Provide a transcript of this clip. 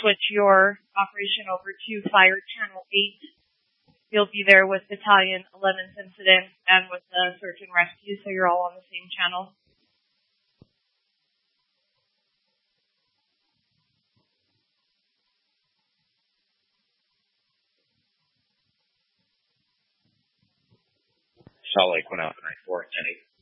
switch your operation over to Fire Channel 8. You'll be there with Battalion 11th Incident and with the Search and Rescue, so you're all on the same channel. Salt Lake 1 Alpha 94, 10-8.